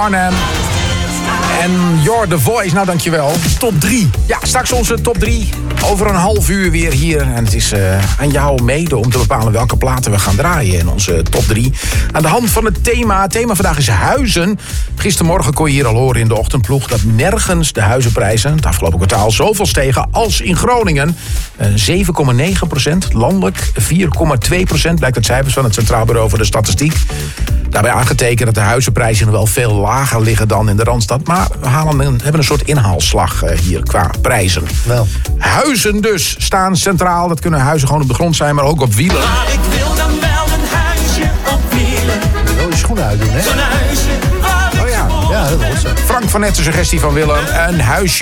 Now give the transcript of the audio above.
Arnhem. En You're the Voice, nou dankjewel. Top 3. Ja, straks onze top 3. Over een half uur weer hier. En het is aan jou mede om te bepalen welke platen we gaan draaien in onze top 3. Aan de hand van het thema. Het thema vandaag is huizen. Gistermorgen kon je hier al horen in de ochtendploeg dat nergens de huizenprijzen het afgelopen kwartaal zoveel stegen als in Groningen. 7,9%, landelijk 4,2% blijkt uit cijfers van het Centraal Bureau voor de Statistiek. Daarbij aangetekend dat de huizenprijzen nog wel veel lager liggen dan in de Randstad. Maar we hebben een soort inhaalslag hier qua prijzen. Wel. Huizen dus staan centraal. Dat kunnen huizen gewoon op de grond zijn, maar ook op wielen. Maar ik wil dan wel een huisje op wielen. Je wil je schoenen uitdoen, hè? Zo'n huisje waar ik Oh ja. Ja, dat was zo. Frank van Net, de suggestie van Willem. Een huisje